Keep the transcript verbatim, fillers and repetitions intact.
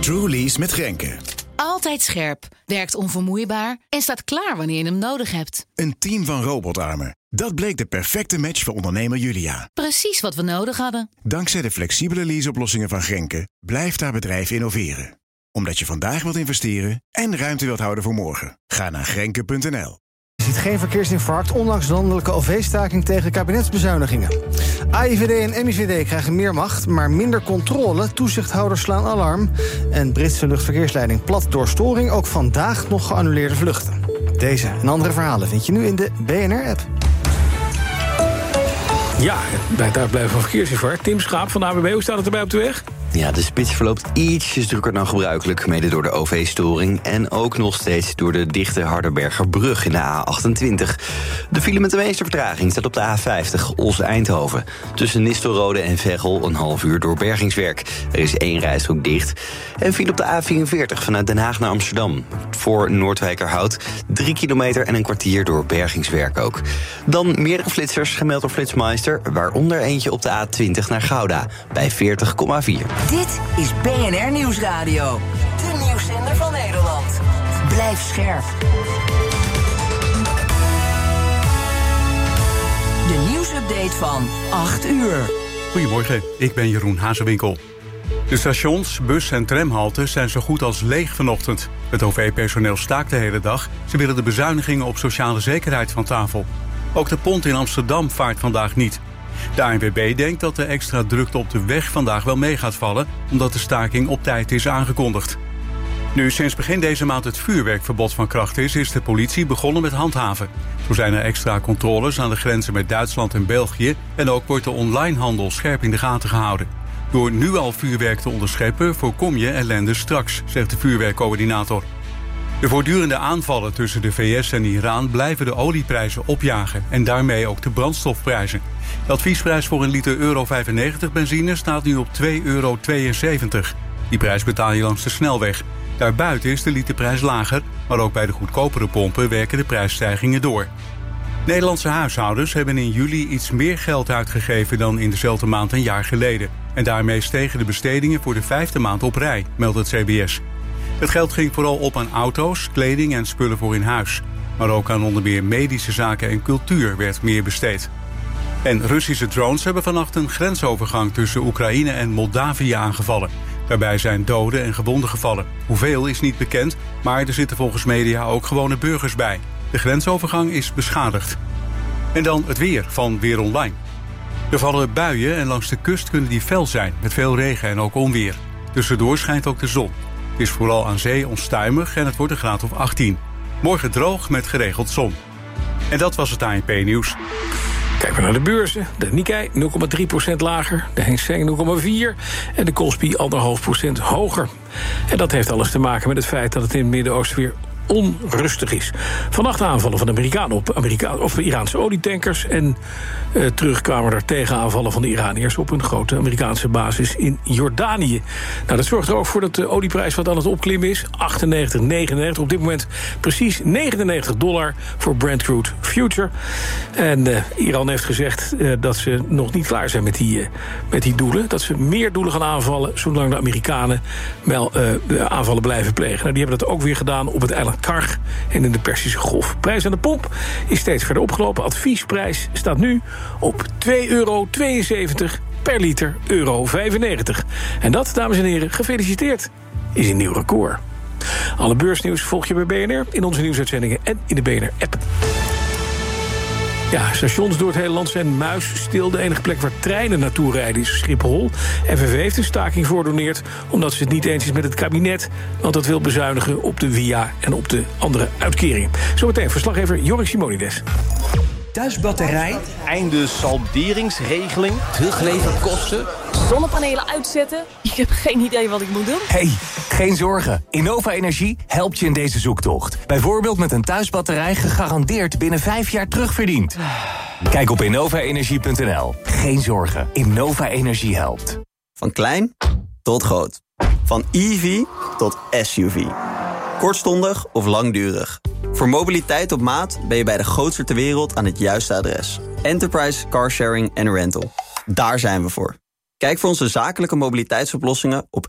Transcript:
True Lease met Grenke. Altijd scherp, werkt onvermoeibaar en staat klaar wanneer je hem nodig hebt. Een team van robotarmen. Dat bleek de perfecte match voor ondernemer Julia. Precies wat we nodig hadden. Dankzij de flexibele leaseoplossingen van Grenke blijft haar bedrijf innoveren. Omdat je vandaag wilt investeren en ruimte wilt houden voor morgen. Ga naar grenke punt n l. Je ziet geen verkeersinfarct, ondanks landelijke O V-staking tegen kabinetsbezuinigingen. A I V D en M I V D krijgen meer macht, maar minder controle. Toezichthouders slaan alarm. En Britse luchtverkeersleiding plat door storing. Ook vandaag nog geannuleerde vluchten. Deze en andere verhalen vind je nu in de B N R-app. Ja, bij het uitblijven van verkeersinfarct. Tim Schaap van de A W B, hoe staat het erbij op de weg? Ja, de spits verloopt ietsjes drukker dan gebruikelijk, mede door de O V-storing... en ook nog steeds door de dichte Harderbergerbrug in de A achtentwintig. De file met de meeste vertraging staat op de A vijftig, Os-Eindhoven. Tussen Nistelrode en Veghel een half uur door bergingswerk. Er is één rijstrook dicht. En file op de A vierenveertig vanuit Den Haag naar Amsterdam. Voor Noordwijkerhout, drie kilometer en een kwartier door bergingswerk ook. Dan meerdere flitsers gemeld door Flitsmeister, waaronder eentje op de A twintig naar Gouda, bij veertig komma vier. Dit is B N R Nieuwsradio. De nieuwszender van Nederland. Blijf scherp. De nieuwsupdate van acht uur. Goedemorgen, ik ben Jeroen Hazewinkel. De stations, bus- en tramhaltes zijn zo goed als leeg vanochtend. Het O V-personeel staakt de hele dag. Ze willen de bezuinigingen op sociale zekerheid van tafel. Ook de pont in Amsterdam vaart vandaag niet. De A N W B denkt dat de extra drukte op de weg vandaag wel mee gaat vallen, omdat de staking op tijd is aangekondigd. Nu sinds begin deze maand het vuurwerkverbod van kracht is, is de politie begonnen met handhaven. Zo zijn er extra controles aan de grenzen met Duitsland en België en ook wordt de onlinehandel scherp in de gaten gehouden. Door nu al vuurwerk te onderscheppen voorkom je ellende straks, zegt de vuurwerkcoördinator. De voortdurende aanvallen tussen de V S en Iran blijven de olieprijzen opjagen en daarmee ook de brandstofprijzen. De adviesprijs voor een liter euro vijfennegentig benzine staat nu op twee euro tweeënzeventig. Die prijs betaal je langs de snelweg. Daarbuiten is de literprijs lager, maar ook bij de goedkopere pompen werken de prijsstijgingen door. Nederlandse huishoudens hebben in juli iets meer geld uitgegeven dan in dezelfde maand een jaar geleden. En daarmee stegen de bestedingen voor de vijfde maand op rij, meldt het C B S. Het geld ging vooral op aan auto's, kleding en spullen voor in huis. Maar ook aan onder meer medische zaken en cultuur werd meer besteed. En Russische drones hebben vannacht een grensovergang tussen Oekraïne en Moldavië aangevallen. Daarbij zijn doden en gewonden gevallen. Hoeveel is niet bekend, maar er zitten volgens media ook gewone burgers bij. De grensovergang is beschadigd. En dan het weer van Weer Online. Er vallen buien en langs de kust kunnen die fel zijn, met veel regen en ook onweer. Tussendoor schijnt ook de zon. Het is vooral aan zee onstuimig en het wordt een graad of achttien. Morgen droog met geregeld zon. En dat was het A N P-nieuws. Kijken we naar de beurzen. De Nikkei nul komma drie procent lager, de Hang Seng nul komma vier en de Kospi anderhalf procent hoger. En dat heeft alles te maken met het feit dat het in het Midden-Oosten weer onrustig is. Vannacht aanvallen van de Amerikanen op, Amerika- of Iraanse olietankers en uh, terug kwamen er tegenaanvallen van de Iraniërs op een grote Amerikaanse basis in Jordanië. Nou, dat zorgt er ook voor dat de olieprijs wat aan het opklimmen is. achtennegentig, negenennegentig, op dit moment precies negenennegentig dollar voor Brent Crude Future. En uh, Iran heeft gezegd uh, dat ze nog niet klaar zijn met die, uh, met die doelen. Dat ze meer doelen gaan aanvallen zolang de Amerikanen wel uh, de aanvallen blijven plegen. Nou, die hebben dat ook weer gedaan op het eiland Karg en in de Perzische Golf. Prijs aan de pomp is steeds verder opgelopen. Adviesprijs staat nu op twee euro tweeënzeventig per liter euro vijfennegentig. En dat, dames en heren, gefeliciteerd, is een nieuw record. Alle beursnieuws volg je bij B N R in onze nieuwsuitzendingen en in de B N R-app. Ja, stations door het hele land zijn muisstil. De enige plek waar treinen naartoe rijden is Schiphol. F N V heeft een staking voordoneerd omdat ze het niet eens is met het kabinet, want dat wil bezuinigen op de V I A en op de andere uitkeringen. Zometeen verslaggever Jorik Simonides. Thuisbatterij, einde salderingsregeling, terugleverkosten. Zonnepanelen uitzetten? Ik heb geen idee wat ik moet doen. Hey, geen zorgen. Innova Energie helpt je in deze zoektocht. Bijvoorbeeld met een thuisbatterij gegarandeerd binnen vijf jaar terugverdiend. Kijk op innova energie punt n l. Geen zorgen. Innova Energie helpt. Van klein tot groot. Van E V tot S U V. Kortstondig of langdurig. Voor mobiliteit op maat ben je bij de grootste ter wereld aan het juiste adres. Enterprise Car Sharing and Rental. Daar zijn we voor. Kijk voor onze zakelijke mobiliteitsoplossingen op